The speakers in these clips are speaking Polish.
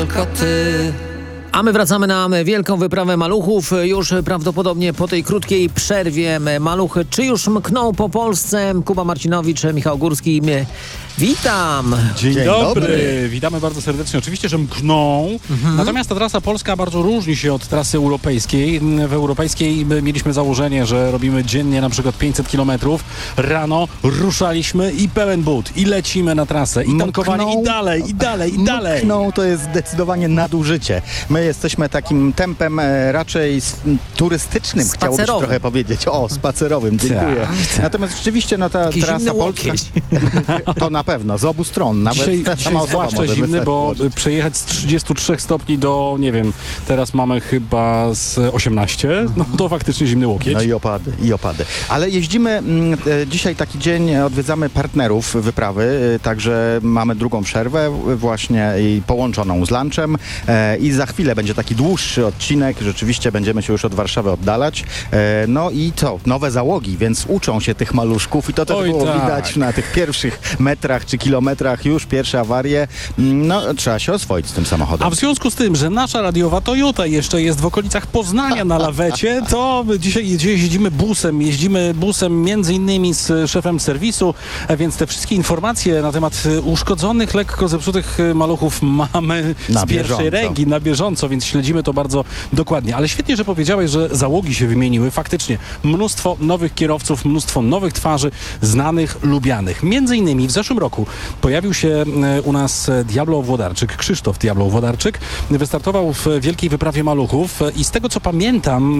tylko ty. A my wracamy na wielką wyprawę maluchów. Już prawdopodobnie po tej krótkiej przerwie maluchy czy już mkną po Polsce? Kuba Marcinowicz, Michał Górski. Witam! Dzień dobry! Witamy bardzo serdecznie. Oczywiście, że mkną. Natomiast ta trasa polska bardzo różni się od trasy europejskiej. W europejskiej mieliśmy założenie, że robimy dziennie na przykład 500 km. Rano ruszaliśmy i pełen but. I lecimy na trasę. I tankowanie. I dalej, i dalej, i dalej. Mkną to jest zdecydowanie nadużycie. My jesteśmy takim tempem raczej turystycznym, chciałoby się trochę powiedzieć. O, spacerowym, dziękuję. Natomiast rzeczywiście ta trasa polska to na pewno, z obu stron. Nawet dzisiaj zwłaszcza zimny, bo przejechać z 33 stopni do, nie wiem, teraz mamy chyba z 18, no to faktycznie zimny łokieć. No i opady. Ale jeździmy, dzisiaj taki dzień, odwiedzamy partnerów wyprawy, także mamy drugą przerwę właśnie i połączoną z lunchem i za chwilę będzie taki dłuższy odcinek, rzeczywiście będziemy się już od Warszawy oddalać. No i co? Nowe załogi, więc uczą się tych maluszków i to też było widać na tych pierwszych metrach czy kilometrach, już pierwsze awarie. No, trzeba się oswoić z tym samochodem. A w związku z tym, że nasza radiowa Toyota jeszcze jest w okolicach Poznania na lawecie, to dzisiaj jeździmy busem między innymi z szefem serwisu, więc te wszystkie informacje na temat uszkodzonych, lekko zepsutych maluchów mamy z pierwszej ręki, na bieżąco, więc śledzimy to bardzo dokładnie. Ale świetnie, że powiedziałeś, że załogi się wymieniły. Faktycznie mnóstwo nowych kierowców, mnóstwo nowych twarzy, znanych, lubianych. Między innymi w zeszłym roku pojawił się u nas Diablo Włodarczyk, Krzysztof Diablo Włodarczyk. Wystartował w wielkiej wyprawie maluchów i z tego co pamiętam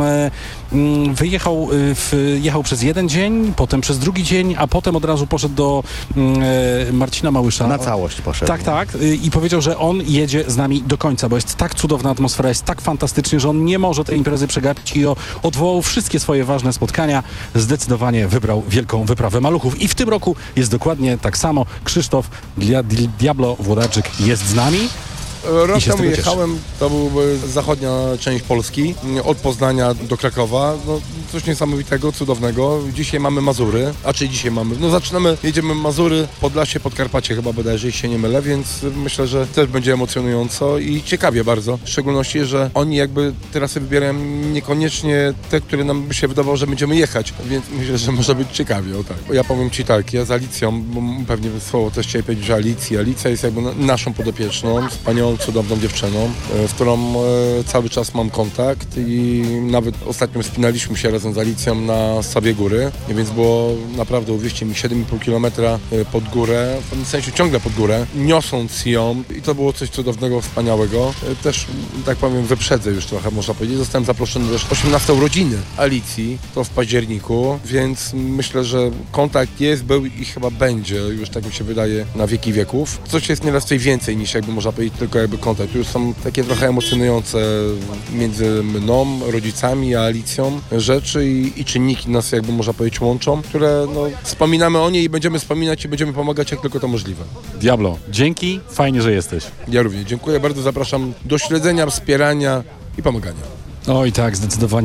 jechał przez jeden dzień, potem przez drugi dzień, a potem od razu poszedł do Marcina Małysza. Na całość poszedł. Tak. I powiedział, że on jedzie z nami do końca, bo jest tak cudowna atmosfera, jest tak fantastycznie, że on nie może tej imprezy przegapić i odwołał wszystkie swoje ważne spotkania. Zdecydowanie wybrał wielką wyprawę maluchów. I w tym roku jest dokładnie tak samo. Krzysztof Diablo Włodarczyk jest z nami. Rok temu jechałem, to była zachodnia część Polski, od Poznania do Krakowa. No, coś niesamowitego, cudownego. Dzisiaj mamy Mazury, jedziemy Mazury, Podlasie, Podkarpacie chyba bodajże, jeśli się nie mylę, więc myślę, że też będzie emocjonująco i ciekawie bardzo. W szczególności, że oni jakby trasy wybierają niekoniecznie te, które nam by się wydawało, że będziemy jechać, więc myślę, że może być ciekawie, o tak. Ja powiem Ci tak, ja z Alicją, bo pewnie słowo też chciałem powiedzieć, że Alicja jest jakby naszą podopieczną, wspaniałą, cudowną dziewczyną, z którą cały czas mam kontakt i nawet ostatnio spinaliśmy się razem z Alicją na Sawie Góry, więc było naprawdę, uwierzcie mi, 7,5 km pod górę, w pewnym sensie ciągle pod górę, niosąc ją i to było coś cudownego, wspaniałego. Też, tak powiem, wyprzedzę już trochę, można powiedzieć. Zostałem zaproszony też 18 urodziny Alicji, to w październiku, więc myślę, że kontakt jest, był i chyba będzie, już tak mi się wydaje, na wieki wieków. Coś jest nieraz coś więcej niż jakby można powiedzieć tylko jakby kontakt. Już są takie trochę emocjonujące między mną, rodzicami a Alicją rzeczy i czynniki nas jakby można powiedzieć łączą, które wspominamy o niej i będziemy wspominać i będziemy pomagać jak tylko to możliwe. Diablo, dzięki, fajnie, że jesteś. Ja również dziękuję bardzo, zapraszam do śledzenia, wspierania i pomagania. Oj tak, zdecydowanie.